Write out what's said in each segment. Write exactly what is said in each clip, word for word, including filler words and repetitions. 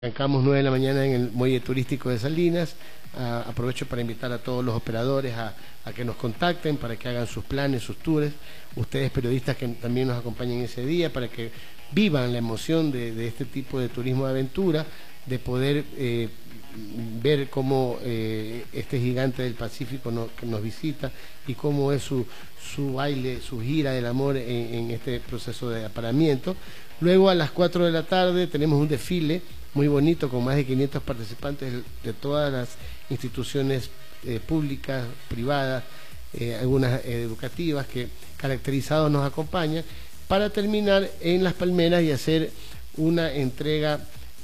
Arrancamos nueve de la mañana en el muelle turístico de Salinas. Uh, aprovecho para invitar a todos los operadores a, a que nos contacten para que hagan sus planes, sus tours. Ustedes periodistas que también nos acompañen ese día para que vivan la emoción de, de este tipo de turismo de aventura, de poder eh, ver cómo eh, este gigante del Pacífico no, que nos visita y cómo es su, su baile, su gira del amor en, en este proceso de aparamiento. Luego a las cuatro de la tarde tenemos un desfile muy bonito con más de quinientos participantes de todas las instituciones eh, públicas, privadas, eh, algunas eh, educativas que caracterizados nos acompañan, para terminar en Las Palmeras y hacer una entrega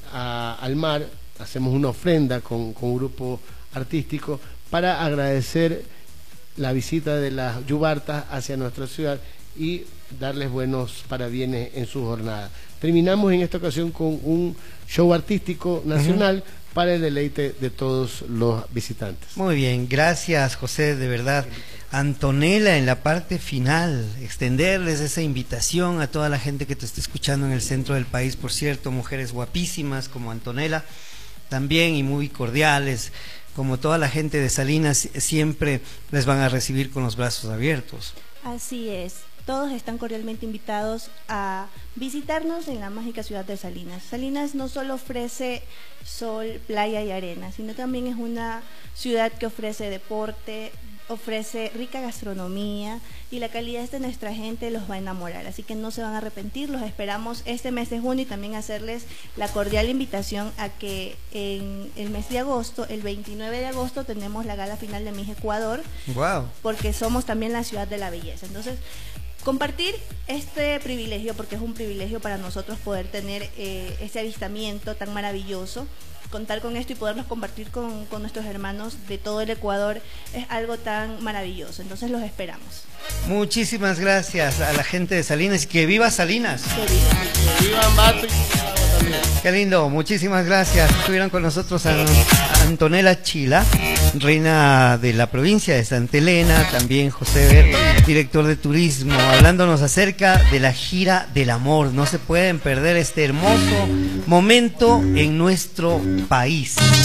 a, al mar. Hacemos una ofrenda con, con un grupo artístico para agradecer la visita de las yubartas hacia nuestra ciudad y darles buenos parabienes en su jornada. Terminamos en esta ocasión con un show artístico nacional uh-huh. para el deleite de todos los visitantes. Muy bien, gracias José, de verdad. Antonella, en la parte final, extenderles esa invitación a toda la gente que te esté escuchando en el centro del país, por cierto, mujeres guapísimas como Antonella, también y muy cordiales, como toda la gente de Salinas, siempre les van a recibir con los brazos abiertos. Así es. Todos están cordialmente invitados a visitarnos en la mágica ciudad de Salinas. Salinas no solo ofrece sol, playa y arena, sino también es una ciudad que ofrece deporte, ofrece rica gastronomía y la calidad de nuestra gente los va a enamorar, así que no se van a arrepentir. Los esperamos este mes de junio y también hacerles la cordial invitación a que en el mes de agosto, el veintinueve de agosto, tenemos la gala final de Miss Ecuador. Wow. Porque somos también la ciudad de la belleza. Entonces, compartir este privilegio, porque es un privilegio para nosotros poder tener eh, este avistamiento tan maravilloso, contar con esto y podernos compartir con, con nuestros hermanos de todo el Ecuador, es algo tan maravilloso. Entonces los esperamos. Muchísimas gracias a la gente de Salinas y que viva Salinas. Que viva. Que viva Ambato y también. Qué lindo, muchísimas gracias. Estuvieron con nosotros a, a Antonella Chila, reina de la provincia de Santa Elena, también José Ver, director de turismo, hablándonos acerca de la gira del amor. No se pueden perder este hermoso momento en nuestro país.